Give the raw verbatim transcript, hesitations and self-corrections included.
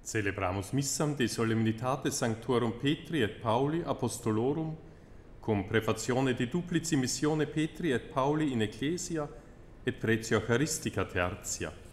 Celebramus missam de solemnitate Sanctorum Petri et Pauli Apostolorum, cum prefazione de duplici missione Petri et Pauli in Ecclesia et pretio Eucharistica tertia.